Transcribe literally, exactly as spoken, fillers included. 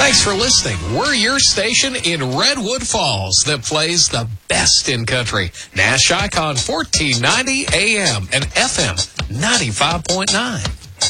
Thanks for listening. We're your station in Redwood Falls that plays the best in country. Nash Icon fourteen ninety A M and F M ninety-five point nine.